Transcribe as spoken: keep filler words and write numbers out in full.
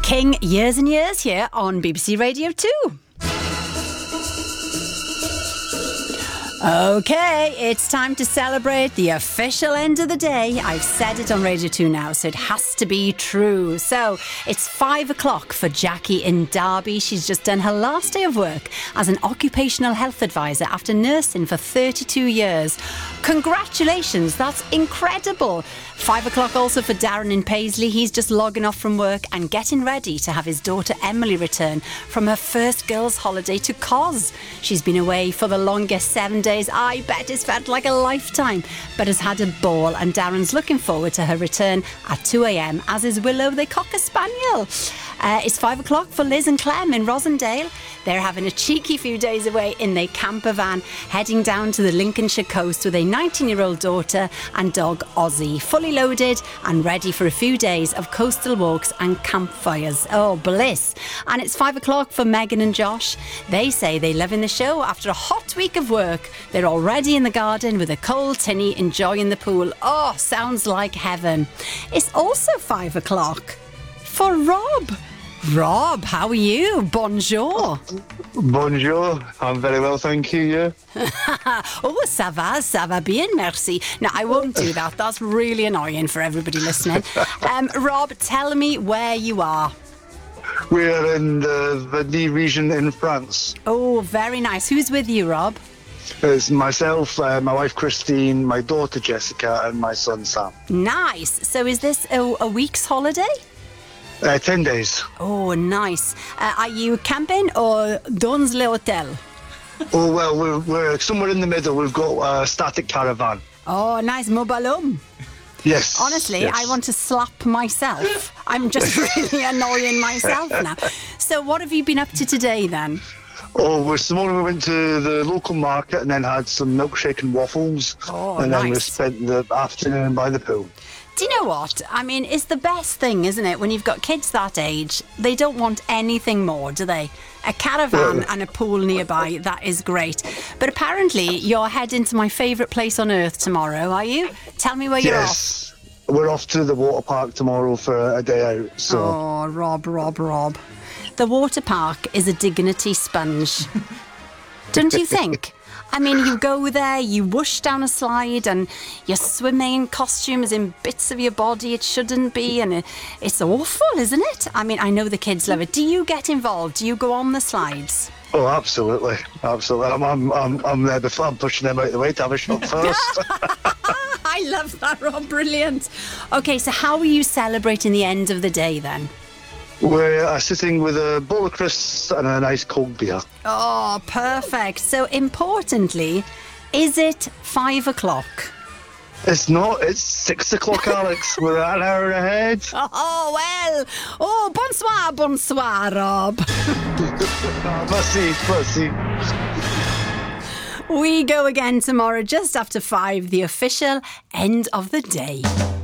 King, Years and Years here on B B C Radio two. Okay, it's time to celebrate the official end of the day. I've said it on Radio two now, so it has to be true. So, it's five o'clock for Jackie in Derby. She's just done her last day of work as an occupational health advisor after nursing for thirty-two years. Congratulations, that's incredible. Five o'clock also for Darren in Paisley. He's just logging off from work and getting ready to have his daughter Emily return from her first girls' holiday to Cos. She's been away for the longest seven days. I bet it's felt like a lifetime, but has had a ball, and Darren's looking forward to her return at two a.m, as is Willow, the Cocker Spaniel. Uh, it's five o'clock for Liz and Clem in Rosendale. They're having a cheeky few days away in their camper van, heading down to the Lincolnshire coast with a nineteen-year-old daughter and dog Ozzy, fully loaded and ready for a few days of coastal walks and campfires. Oh, bliss. And it's five o'clock for Megan and Josh. They say they're loving the show after a hot week of work. They're already in the garden with a cold tinny, enjoying the pool. Oh, sounds like heaven. It's also five o'clock for Rob. Rob, how are you? Bonjour. Bonjour. I'm very well, thank you. Yeah. Oh, ça va, ça va bien, merci. No, I won't do that. That's really annoying for everybody listening. Um, Rob, tell me where you are. We're in the Vendée region in France. Oh, very nice. Who's with you, Rob? It's myself, uh, my wife Christine, my daughter Jessica, and my son Sam. Nice. So is this a, a week's holiday? Uh, ten days. Oh, nice. Uh, are you camping or dans le hotel? Oh, well, we're, we're somewhere in the middle. We've got a static caravan. Oh, nice. Mobalum. Yes. Honestly, yes. I want to slap myself. I'm just really annoying myself now. So what have you been up to today then? Oh, well, this morning we went to the local market and then had some milkshake and waffles. Oh, and nice. then we spent the afternoon by the pool. Do you know what? I mean, it's the best thing, isn't it? When you've got kids that age, they don't want anything more, do they? A caravan and a pool nearby, that is great. But apparently, you're heading to my favourite place on earth tomorrow, are you? Tell me where you're Yes. Off. We're off to the water park tomorrow for a day out. So. Oh, Rob, Rob, Rob. The water park is a dignity sponge. Don't you think? I mean, you go there, you whoosh down a slide, and you're swimming in costumes in bits of your body it shouldn't be, and it, it's awful, isn't it? I mean, I know the kids love it. Do you get involved? Do you go on the slides? Oh, absolutely, absolutely. I'm, I'm, I'm, I'm there before I'm pushing them out of the way to have a shot first. I love that, Rob. Brilliant. Okay, so how are you celebrating the end of the day then? We're uh, sitting with a bowl of crisps and a nice cold beer. Oh, perfect. So importantly, is it five o'clock? It's not. It's six o'clock, Alex. We're an hour ahead. Oh, well. Oh, bonsoir, bonsoir, Rob. Merci, merci. We go again tomorrow just after five, the official end of the day.